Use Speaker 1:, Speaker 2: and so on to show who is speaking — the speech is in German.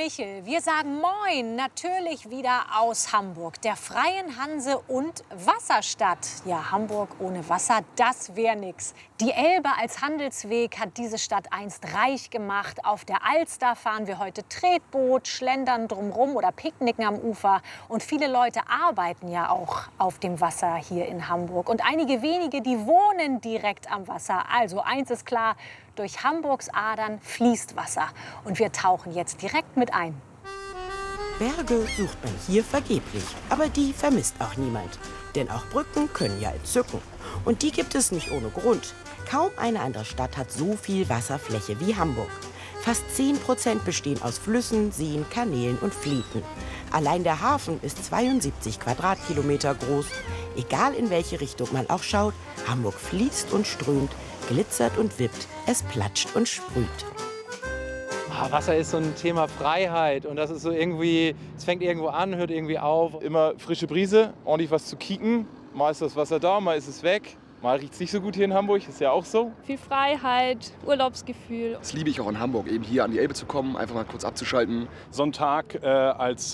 Speaker 1: Michel. Wir sagen Moin, natürlich wieder aus Hamburg, der freien Hanse- und Wasserstadt. Ja, Hamburg ohne Wasser, das wäre nix. Die Elbe als Handelsweg hat diese Stadt einst reich gemacht. Auf der Alster fahren wir heute Tretboot, schlendern drumrum oder picknicken am Ufer. Und viele Leute arbeiten ja auch auf dem Wasser hier in Hamburg. Und einige wenige, die wohnen direkt am Wasser. Also eins ist klar, durch Hamburgs Adern fließt Wasser. Und wir tauchen jetzt direkt mit ein.
Speaker 2: Berge sucht man hier vergeblich, aber die vermisst auch niemand. Denn auch Brücken können ja entzücken. Und die gibt es nicht ohne Grund. Kaum eine andere Stadt hat so viel Wasserfläche wie Hamburg. Fast 10% bestehen aus Flüssen, Seen, Kanälen und Fließen. Allein der Hafen ist 72 Quadratkilometer groß. Egal in welche Richtung man auch schaut, Hamburg fließt und strömt, glitzert und wippt, es platscht und sprüht.
Speaker 3: Wasser ist so ein Thema Freiheit und das ist so irgendwie, es fängt irgendwo an, hört irgendwie auf.
Speaker 4: Immer frische Brise, ordentlich was zu kicken. Mal ist das Wasser da, mal ist es weg. Mal riecht es nicht so gut hier in Hamburg, ist ja auch so.
Speaker 5: Viel Freiheit, Urlaubsgefühl.
Speaker 6: Das liebe ich auch in Hamburg, eben hier an die Elbe zu kommen, einfach mal kurz abzuschalten.
Speaker 7: So ein Tag als